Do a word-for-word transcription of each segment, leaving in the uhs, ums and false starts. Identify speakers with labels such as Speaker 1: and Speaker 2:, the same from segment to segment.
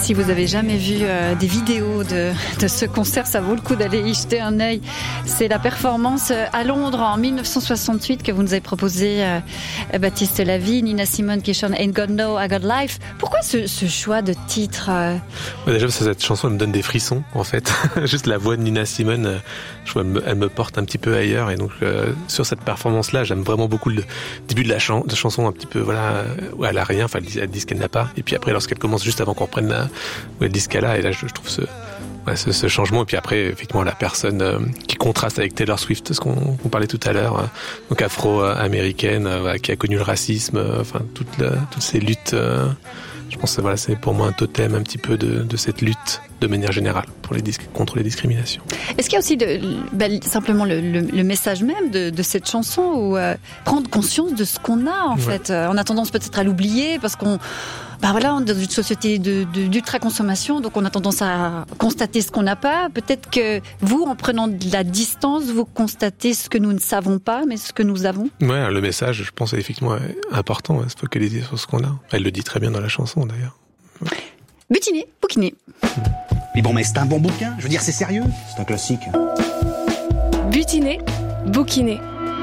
Speaker 1: Si vous avez jamais vu euh, des vidéos de, de ce concert, ça vaut le coup d'aller y jeter un œil. C'est la performance à Londres en dix-neuf cent soixante-huit que vous nous avez proposé, euh, Baptiste Lavie, Nina Simone, Keishon, Ain't God Know, I Got Life. Pourquoi ce, ce choix de titre euh...
Speaker 2: ouais, Déjà, cette chanson elle me donne des frissons, en fait. Juste la voix de Nina Simone, je vois, elle, me, elle me porte un petit peu ailleurs. Et donc, euh, sur cette performance-là, j'aime vraiment beaucoup le début de la chan- de chanson, un petit peu, voilà, où elle a rien, enfin, elle dit qu'elle n'a pas. Et puis après, lorsqu'elle commence, juste avant qu'on reprenne la, où elle dit ce qu'elle a, et là, je, je trouve ce, ouais, ce, ce changement. Et puis après, effectivement, la personne euh, qui contraste avec Taylor Swift, ce qu'on, qu'on parlait tout à l'heure, euh, donc afro-américaine, euh, qui a connu le racisme, euh, enfin, toute la, toutes ces luttes. Euh, je pense que voilà, c'est pour moi un totem un petit peu de, de cette lutte de manière générale pour les disc- contre les discriminations.
Speaker 1: Est-ce qu'il y a aussi de, ben, simplement le, le, le message même de, de cette chanson, ou euh, prendre conscience de ce qu'on a en ouais. fait. Euh, on a tendance peut-être à l'oublier parce qu'on bah voilà, on est dans une société de, de, d'ultra-consommation, donc on a tendance à constater ce qu'on n'a pas. Peut-être que vous, en prenant de la distance, vous constatez ce que nous ne savons pas, mais ce que nous avons.
Speaker 2: Ouais, le message, je pense, est effectivement important, ouais, se focaliser sur ce qu'on a. Elle le dit très bien dans la chanson, d'ailleurs. Ouais.
Speaker 1: Butiner, bouquiner.
Speaker 3: Mais bon, mais c'est un bon bouquin, je veux dire, c'est sérieux. C'est un classique.
Speaker 4: Butiner, bouquiner.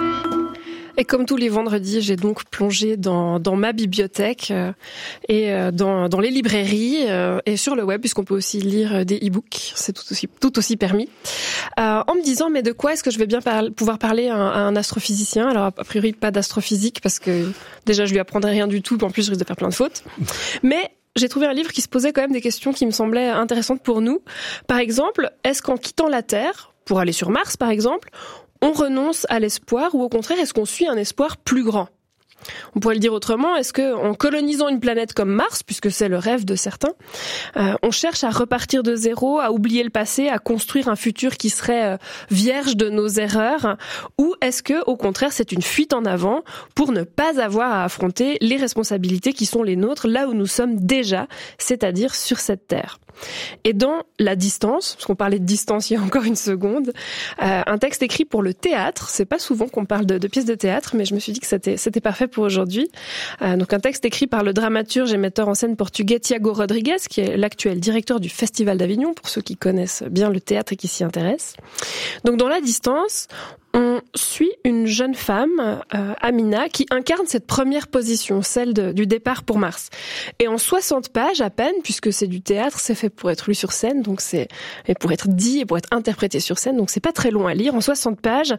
Speaker 4: Et comme tous les vendredis, j'ai donc plongé dans, dans ma bibliothèque euh, et euh, dans, dans les librairies euh, et sur le web, puisqu'on peut aussi lire des e-books, c'est tout aussi, tout aussi permis, euh, en me disant, mais de quoi est-ce que je vais bien par- pouvoir parler à un, à un astrophysicien ? Alors, a priori, pas d'astrophysique, parce que déjà, je lui apprendrai rien du tout, en plus, je risque de faire plein de fautes. Mais j'ai trouvé un livre qui se posait quand même des questions qui me semblaient intéressantes pour nous. Par exemple, est-ce qu'en quittant la Terre, pour aller sur Mars par exemple, on renonce à l'espoir, ou au contraire, est-ce qu'on suit un espoir plus grand ? On pourrait le dire autrement, est-ce que, en colonisant une planète comme Mars, puisque c'est le rêve de certains, euh, on cherche à repartir de zéro, à oublier le passé, à construire un futur qui serait euh, vierge de nos erreurs, ou est-ce que, au contraire, c'est une fuite en avant pour ne pas avoir à affronter les responsabilités qui sont les nôtres là où nous sommes déjà, c'est-à-dire sur cette terre ? Et dans La Distance, parce qu'on parlait de distance il y a encore une seconde, euh, un texte écrit pour le théâtre. C'est pas souvent qu'on parle de, de pièces de théâtre, mais je me suis dit que c'était, c'était parfait pour aujourd'hui. Euh, donc un texte écrit par le dramaturge et metteur en scène portugais Tiago Rodrigues, qui est l'actuel directeur du Festival d'Avignon, pour ceux qui connaissent bien le théâtre et qui s'y intéressent. Donc dans La Distance, on suit une jeune femme, euh, Amina, qui incarne cette première position, celle de, du départ pour Mars. Et en soixante pages à peine, puisque c'est du théâtre, c'est fait pour être lu sur scène, donc c'est et pour être dit et pour être interprété sur scène, donc c'est pas très long à lire. En soixante pages,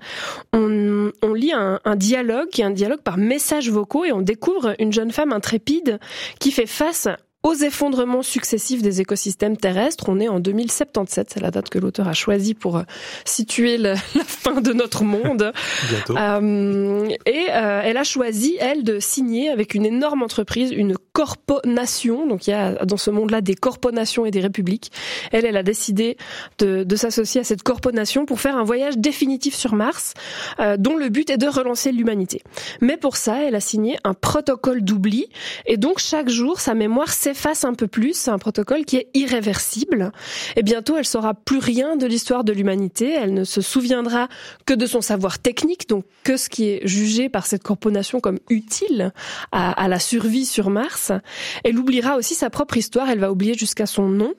Speaker 4: on, on lit un, un dialogue, qui est un dialogue par messages vocaux, et on découvre une jeune femme intrépide qui fait face aux effondrements successifs des écosystèmes terrestres. On est en deux mille soixante-dix-sept, c'est la date que l'auteur a choisie pour situer le, la fin de notre monde.
Speaker 2: Bientôt.
Speaker 4: Euh, et euh, elle a choisi, elle, de signer avec une énorme entreprise, une corponation. Donc il y a dans ce monde-là des corponations et des républiques. Elle, elle a décidé de, de s'associer à cette corponation pour faire un voyage définitif sur Mars, euh, dont le but est de relancer l'humanité. Mais pour ça, elle a signé un protocole d'oubli, et donc chaque jour, sa mémoire s'efface un peu plus. C'est un protocole qui est irréversible. Et bientôt, elle saura plus rien de l'histoire de l'humanité. Elle ne se souviendra que de son savoir technique, donc que ce qui est jugé par cette corporation comme utile à, à la survie sur Mars. Elle oubliera aussi sa propre histoire. Elle va oublier jusqu'à son nom.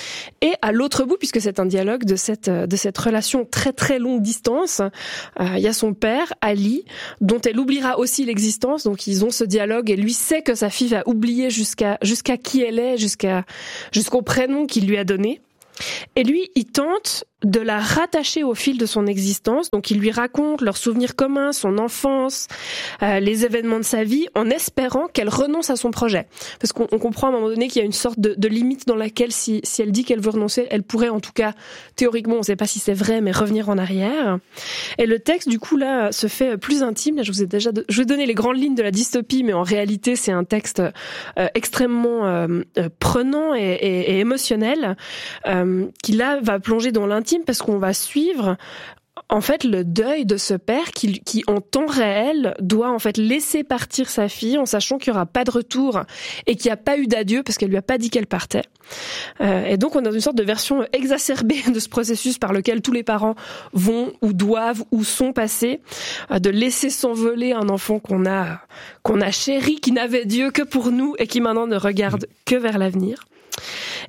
Speaker 4: Et à l'autre bout, puisque c'est un dialogue de cette de cette relation très très longue distance, euh, il y a son père, Ali, dont elle oubliera aussi l'existence. Donc ils ont ce dialogue, et lui sait que sa fille va oublier jusqu'à jusqu'à qui elle est, jusqu'à jusqu'au prénom qu'il lui a donné. Et lui, il tente de la rattacher au fil de son existence. Donc il lui raconte leurs souvenirs communs, son enfance, euh, les événements de sa vie, en espérant qu'elle renonce à son projet. Parce qu'on on comprend à un moment donné qu'il y a une sorte de, de limite dans laquelle, si, si elle dit qu'elle veut renoncer, elle pourrait, en tout cas, théoriquement, on ne sait pas si c'est vrai, mais revenir en arrière. Et le texte, du coup, là, se fait plus intime. Là, je vous ai déjà, de... je vais donner les grandes lignes de la dystopie, mais en réalité, c'est un texte euh, extrêmement euh, prenant et, et, et émotionnel, euh, qui là va plonger dans l'intime, parce qu'on va suivre en fait le deuil de ce père qui, qui en temps réel doit en fait laisser partir sa fille en sachant qu'il y aura pas de retour et qu'il n'y a pas eu d'adieu parce qu'elle lui a pas dit qu'elle partait. Euh, et donc on est dans une sorte de version exacerbée de ce processus par lequel tous les parents vont ou doivent ou sont passés, euh, de laisser s'envoler un enfant qu'on a qu'on a chéri, qui n'avait Dieu que pour nous et qui maintenant ne regarde que vers l'avenir.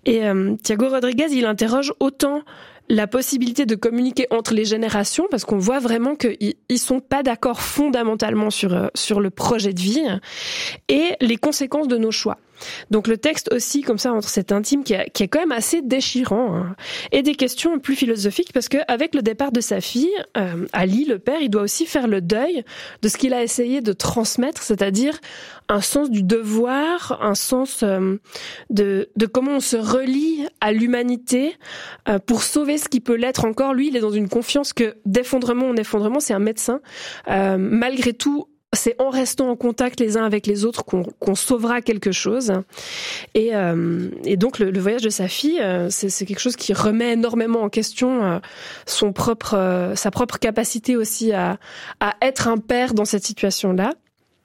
Speaker 4: Et euh, Thiago Rodriguez, il interroge autant la possibilité de communiquer entre les générations, parce qu'on voit vraiment qu'ils ils sont pas d'accord fondamentalement sur euh, sur le projet de vie et les conséquences de nos choix. Donc le texte aussi, comme ça, entre cet intime qui est, qui est quand même assez déchirant, hein, et des questions plus philosophiques, parce qu'avec le départ de sa fille, euh, Ali, le père, il doit aussi faire le deuil de ce qu'il a essayé de transmettre, c'est-à-dire un sens du devoir, un sens euh, de, de comment on se relie à l'humanité euh, pour sauver ce qui peut l'être encore. Lui, il est dans une confiance que d'effondrement en effondrement, c'est un médecin. Euh, malgré tout, c'est en restant en contact les uns avec les autres qu'on, qu'on sauvera quelque chose. Et, euh, et donc le, le voyage de sa fille, euh, c'est, c'est quelque chose qui remet énormément en question euh, son propre, euh, sa propre capacité aussi à, à être un père dans cette situation-là.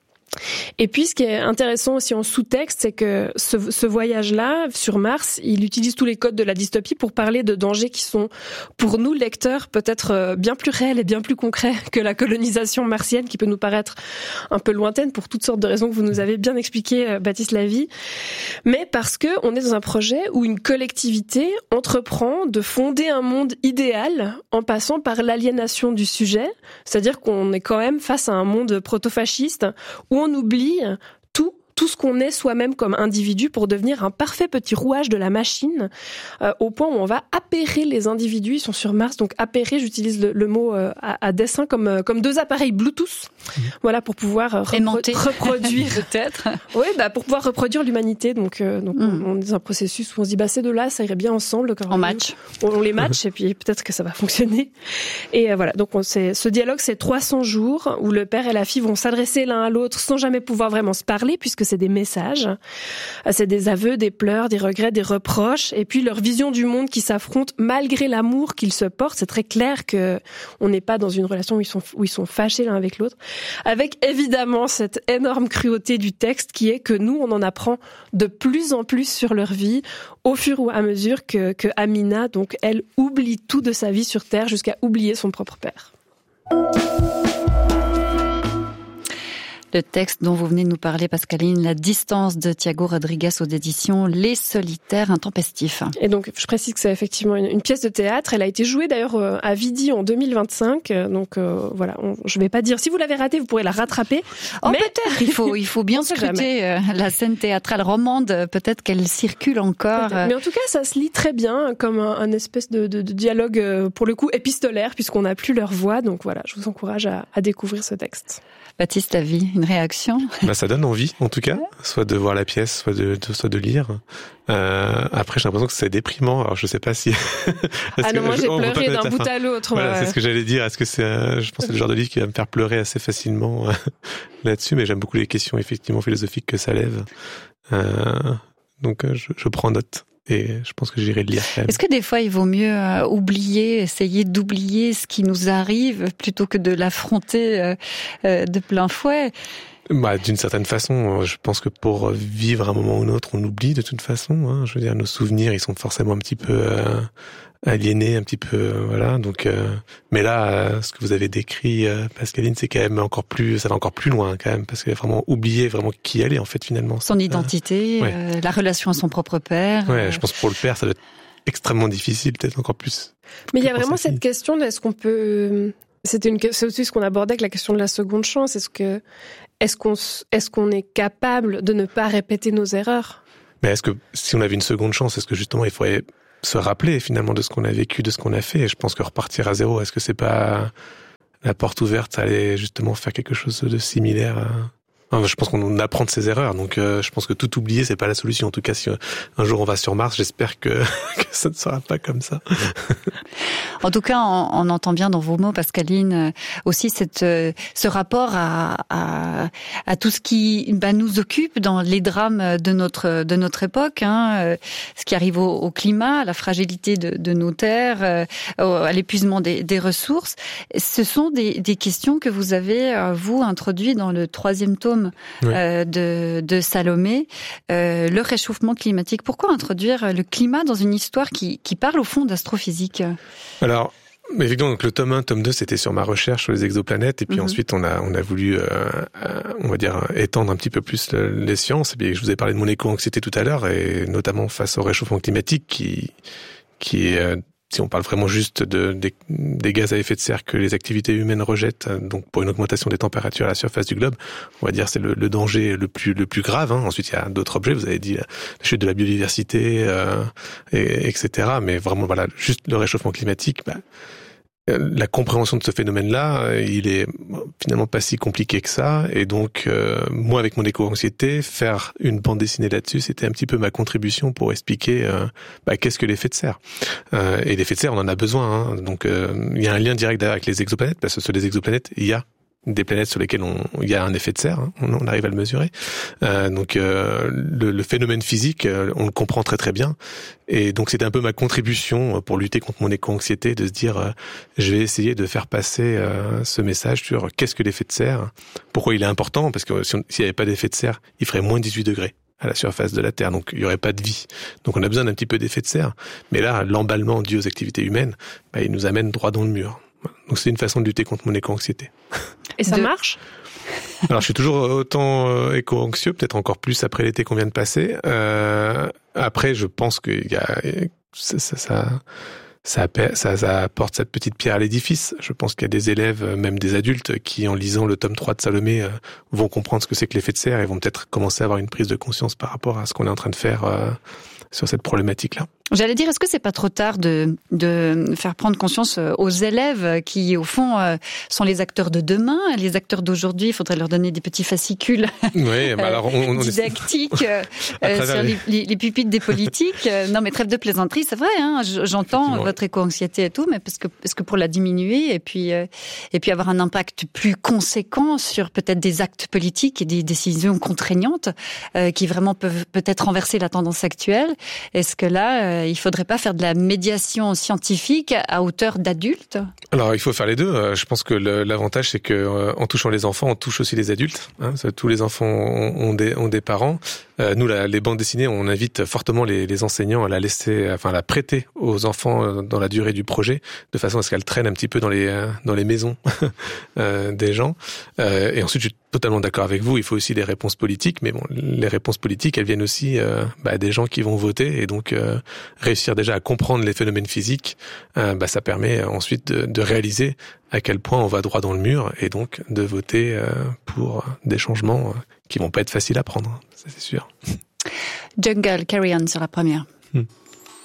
Speaker 4: Et puis, ce qui est intéressant aussi en sous-texte, c'est que ce, ce voyage-là, sur Mars, il utilise tous les codes de la dystopie pour parler de dangers qui sont, pour nous, lecteurs, peut-être bien plus réels et bien plus concrets que la colonisation martienne, qui peut nous paraître un peu lointaine pour toutes sortes de raisons que vous nous avez bien expliquées, Baptiste Lavie. Mais parce que on est dans un projet où une collectivité entreprend de fonder un monde idéal en passant par l'aliénation du sujet. C'est-à-dire qu'on est quand même face à un monde proto-fasciste où on oublie tout, tout ce qu'on est soi-même comme individu pour devenir un parfait petit rouage de la machine, euh, au point où on va appairer les individus. Ils sont sur Mars, donc appairer, j'utilise le, le mot euh, à, à dessein comme, euh, comme deux appareils Bluetooth, mmh. voilà, pour pouvoir euh, repro- reproduire.
Speaker 1: Peut-être.
Speaker 4: Oui, bah, pour pouvoir reproduire l'humanité. Donc, euh, donc mmh. on, on est dans un processus où on se dit, bah, ces deux-là, ça irait bien ensemble. Quand
Speaker 1: en match.
Speaker 4: On, on les match et puis peut-être que ça va fonctionner. Et euh, voilà, donc on, c'est, ce dialogue, c'est trois cents jours où le père et la fille vont s'adresser l'un à l'autre sans jamais pouvoir vraiment se parler, puisque c'est des messages, c'est des aveux, des pleurs, des regrets, des reproches, et puis leur vision du monde qui s'affrontent malgré l'amour qu'ils se portent. C'est très clair que on n'est pas dans une relation où ils sont où ils sont fâchés l'un avec l'autre, avec évidemment cette énorme cruauté du texte qui est que nous on en apprend de plus en plus sur leur vie au fur et à mesure que que Amina, donc elle, oublie tout de sa vie sur Terre jusqu'à oublier son propre père.
Speaker 1: Le texte dont vous venez de nous parler, Pascaline, La distance de Thiago Rodriguez aux éditions Les Solitaires Intempestifs.
Speaker 4: Et donc, je précise que c'est effectivement une, une pièce de théâtre. Elle a été jouée d'ailleurs à Vidi en deux mille vingt-cinq. Donc euh, voilà, on, je vais pas dire. Si vous l'avez ratée, vous pourrez la rattraper.
Speaker 1: Oh,
Speaker 4: mais
Speaker 1: peut-être. Il faut, il faut bien scruter euh, la scène théâtrale romande. Peut-être qu'elle circule encore.
Speaker 4: Mais en tout cas, ça se lit très bien, comme un, un espèce de, de, de dialogue euh, pour le coup épistolaire, puisqu'on n'a plus leur voix. Donc voilà, je vous encourage à, à découvrir ce texte.
Speaker 1: Baptiste Lavie, une réaction?
Speaker 2: Bah, ça donne envie, en tout cas, ouais. soit de voir la pièce, soit de, de soit de lire. Euh, après, j'ai l'impression que c'est déprimant. Alors, je sais pas si.
Speaker 4: ah non, moi
Speaker 2: je,
Speaker 4: j'ai pleuré d'un bout à l'autre.
Speaker 2: Voilà,
Speaker 4: ouais.
Speaker 2: C'est ce que j'allais dire. Est-ce que c'est, euh, je pense, que c'est le genre de livre qui va me faire pleurer assez facilement euh, là-dessus. Mais j'aime beaucoup les questions effectivement philosophiques que ça lève. Euh, donc, euh, je, je prends note. Et je pense que j'irai le lire quand même.
Speaker 1: Est-ce que des fois, il vaut mieux euh, oublier, essayer d'oublier ce qui nous arrive plutôt que de l'affronter euh, euh, de plein fouet?
Speaker 2: Bah, d'une certaine façon, je pense que pour vivre un moment ou un autre, on oublie de toute façon. Hein. Je veux dire, nos souvenirs, ils sont forcément un petit peu euh, aliénés, un petit peu, euh, voilà. Donc, euh, mais là, euh, ce que vous avez décrit, euh, Pascaline, c'est quand même encore plus, ça va encore plus loin quand même, parce qu'elle a vraiment oublié vraiment qui elle est en fait finalement.
Speaker 1: Son identité, euh, ouais. euh, la relation à son propre père.
Speaker 2: Ouais,
Speaker 1: euh...
Speaker 2: je pense que pour le père, ça doit être extrêmement difficile, peut-être encore plus.
Speaker 4: Mais il y a vraiment cette question de est-ce qu'on peut. C'était une, c'est aussi ce qu'on abordait avec la question de la seconde chance. Est-ce que, est-ce qu'on, est-ce qu'on est capable de ne pas répéter nos erreurs?
Speaker 2: Mais est-ce que, si on avait une seconde chance, est-ce que justement il faudrait se rappeler finalement de ce qu'on a vécu, de ce qu'on a fait? Et je pense que repartir à zéro, est-ce que c'est pas la porte ouverte à aller justement faire quelque chose de similaire à... Enfin, je pense qu'on apprend de ses erreurs, donc euh, je pense que tout oublier, c'est pas la solution. En tout cas, si euh, un jour on va sur Mars, j'espère que, que ça ne sera pas comme ça.
Speaker 1: En tout cas, on, on entend bien dans vos mots, Pascaline, aussi cette, ce rapport à, à, à tout ce qui bah, nous occupe dans les drames de notre de notre époque, hein, ce qui arrive au, au climat, à la fragilité de, de nos terres, à l'épuisement des, des ressources. Ce sont des, des questions que vous avez vous introduit dans le troisième tome. Oui. Euh, de, de Salomé, euh, le réchauffement climatique. Pourquoi introduire le climat dans une histoire qui, qui parle au fond d'astrophysique?
Speaker 2: Alors, Mais évidemment, donc le tome un, tome deux, c'était sur ma recherche sur les exoplanètes, et puis mm-hmm. ensuite on a on a voulu, euh, euh, on va dire, étendre un petit peu plus le, les sciences. Et puis je vous ai parlé de mon éco-anxiété tout à l'heure, et notamment face au réchauffement climatique, qui qui est, euh, si on parle vraiment juste de des, des gaz à effet de serre que les activités humaines rejettent, donc pour une augmentation des températures à la surface du globe, on va dire c'est le, le danger le plus le plus grave. Hein. Ensuite, il y a d'autres objets. Vous avez dit la chute de la biodiversité, euh, et, etc. Mais vraiment, voilà, juste le réchauffement climatique. Bah, la compréhension de ce phénomène-là, il est finalement pas si compliqué que ça. Et donc, euh, moi, avec mon éco-anxiété, faire une bande dessinée là-dessus, c'était un petit peu ma contribution pour expliquer euh, bah, qu'est-ce que l'effet de serre. Euh, et l'effet de serre, on en a besoin. Hein. Donc, euh, il y a un lien direct avec les exoplanètes, parce que sur les exoplanètes, il y a des planètes sur lesquelles on, il y a un effet de serre, hein, on, on arrive à le mesurer. Euh, donc euh, le, le phénomène physique, euh, on le comprend très très bien. Et donc c'était un peu ma contribution pour lutter contre mon éco-anxiété, de se dire, euh, je vais essayer de faire passer euh, ce message sur qu'est-ce que l'effet de serre, pourquoi il est important, parce que si on, s'il n'y avait pas d'effet de serre, il ferait moins dix-huit degrés à la surface de la Terre, donc il n'y aurait pas de vie. Donc on a besoin d'un petit peu d'effet de serre. Mais là, l'emballement dû aux activités humaines, bah, il nous amène droit dans le mur. Donc c'est une façon de lutter contre mon éco-anxiété.
Speaker 4: Et ça
Speaker 1: de...
Speaker 4: marche ?
Speaker 2: Alors je suis toujours autant euh, éco-anxieux, peut-être encore plus après l'été qu'on vient de passer. Euh, après, je pense que y a, ça, ça, ça, ça, ça, ça apporte cette petite pierre à l'édifice. Je pense qu'il y a des élèves, même des adultes, qui en lisant le tome trois de Salomé euh, vont comprendre ce que c'est que l'effet de serre et vont peut-être commencer à avoir une prise de conscience par rapport à ce qu'on est en train de faire euh, sur cette problématique-là.
Speaker 1: J'allais dire, est-ce que c'est pas trop tard de de faire prendre conscience aux élèves qui, au fond, sont les acteurs de demain, les acteurs d'aujourd'hui. Il faudrait leur donner des petits fascicules
Speaker 2: oui, bah alors on, on
Speaker 1: didactiques euh, sur les, les, les pupitres des politiques. Non, mais trêve de plaisanterie, c'est vrai. Hein, j'entends votre éco-anxiété et tout, mais parce que parce que pour la diminuer et puis euh, et puis avoir un impact plus conséquent sur peut-être des actes politiques et des décisions contraignantes euh, qui vraiment peuvent peut-être renverser la tendance actuelle. Est-ce que là euh, il faudrait pas faire de la médiation scientifique à hauteur d'adultes ?
Speaker 2: Alors, il faut faire les deux. Je pense que le, l'avantage, c'est que en touchant les enfants, on touche aussi les adultes. Hein. Tous les enfants ont des, ont des parents. Euh, nous, la, les bandes dessinées, on invite fortement les, les enseignants à la laisser, enfin, à la prêter aux enfants dans la durée du projet, de façon à ce qu'elle traîne un petit peu dans les, dans les maisons euh, des gens. Euh, et ensuite, je suis totalement d'accord avec vous. Il faut aussi des réponses politiques, mais bon, les réponses politiques, elles viennent aussi euh, bah, des gens qui vont voter, et donc euh, réussir déjà à comprendre les phénomènes physiques, euh, bah, ça permet ensuite de, de réaliser à quel point on va droit dans le mur, et donc de voter euh, pour des changements euh, qui vont pas être faciles à prendre, ça c'est sûr.
Speaker 1: Jungle, Carry On sur la première. Hmm.